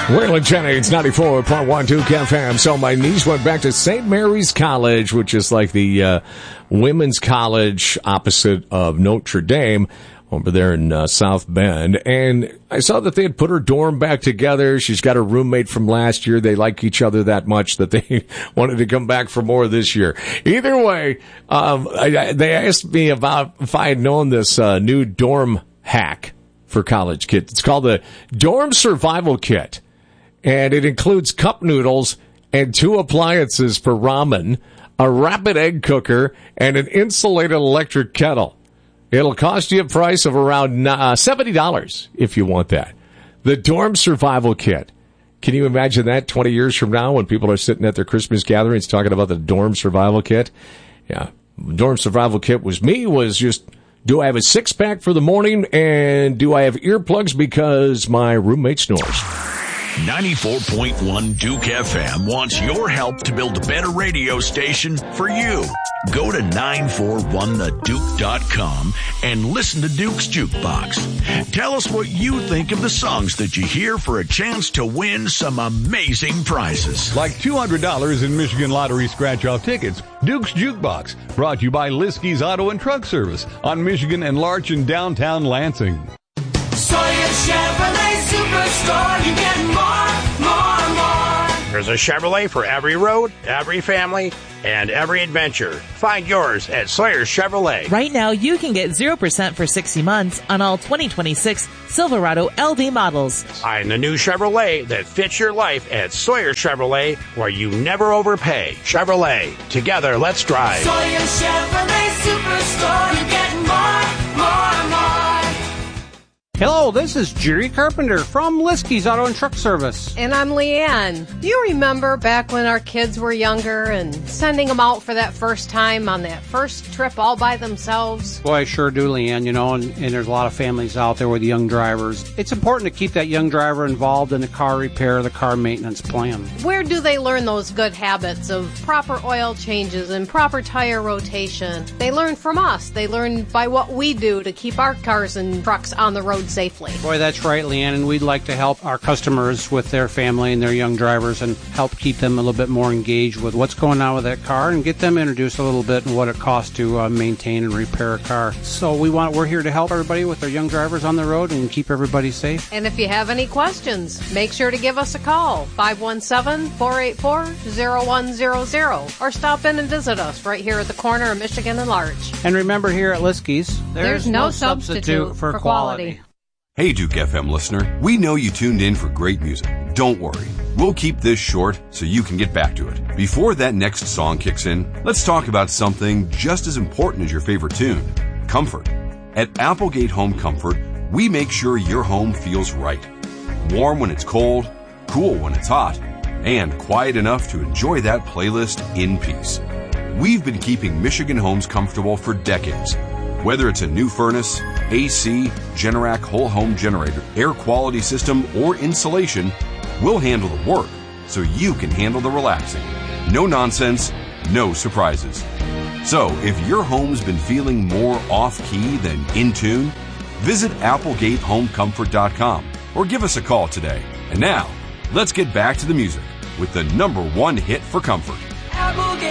Wayland Jennings, 94.1 Duke FM. So my niece went back to St. Mary's College, which is like the women's college opposite of Notre Dame over there in South Bend. And I saw that they had put her dorm back together. She's got a roommate from last year. They like each other that much that they wanted to come back for more this year. Either way, they asked me about if I had known this new dorm hack for college kids. It's called the Dorm Survival Kit. And it includes cup noodles and 2 appliances for ramen, a rapid egg cooker, and an insulated electric kettle. It'll cost you a price of around $70 if you want that. The Dorm Survival Kit. Can you imagine that 20 years from now when people are sitting at their Christmas gatherings talking about the Dorm Survival Kit? Yeah. Dorm Survival Kit was just, do I have a 6-pack for the morning, and do I have earplugs because my roommate snores? 94.1 Duke FM wants your help to build a better radio station for you. Go to 941theduke.com and listen to Duke's Jukebox. Tell us what you think of the songs that you hear for a chance to win some amazing prizes. Like $200 in Michigan Lottery scratch-off tickets. Duke's Jukebox, brought to you by Liskey's Auto and Truck Service on Michigan and Larch in downtown Lansing. Sawyer Chevrolet Superstore, you get more. There's a Chevrolet for every road, every family, and every adventure. Find yours at Sawyer Chevrolet. Right now, you can get 0% for 60 months on all 2026 Silverado LD models. Find the new Chevrolet that fits your life at Sawyer Chevrolet, where you never overpay. Chevrolet. Together, let's drive. Sawyer Chevrolet Superstore, you get more. Hello, this is Jerry Carpenter from Liskey's Auto and Truck Service. And I'm Leanne. Do you remember back when our kids were younger and sending them out for that first time on that first trip all by themselves? Boy, I sure do, Leanne, and there's a lot of families out there with young drivers. It's important to keep that young driver involved in the car repair, the car maintenance plan. Where do they learn those good habits of proper oil changes and proper tire rotation? They learn from us. They learn by what we do to keep our cars and trucks on the road safely. Boy, that's right, Leanne, and we'd like to help our customers with their family and their young drivers and help keep them a little bit more engaged with what's going on with that car and get them introduced a little bit and what it costs to maintain and repair a car. So we're here to help everybody with their young drivers on the road and keep everybody safe. And if you have any questions, make sure to give us a call, 517-484-0100, or stop in and visit us right here at the corner of Michigan and Larch. And remember, here at Liskey's, there's no substitute for quality. Hey, Duke FM listener, we know you tuned in for great music. Don't worry. We'll keep this short so you can get back to it. Before that next song kicks in, let's talk about something just as important as your favorite tune, comfort. At Applegate Home Comfort, we make sure your home feels right. Warm when it's cold, cool when it's hot, and quiet enough to enjoy that playlist in peace. We've been keeping Michigan homes comfortable for decades. Whether it's a new furnace, AC, Generac whole home generator, air quality system, or insulation, we'll handle the work so you can handle the relaxing. No nonsense, no surprises. So if your home's been feeling more off-key than in tune, visit ApplegateHomeComfort.com or give us a call today. And now, let's get back to the music with the #1 hit for comfort.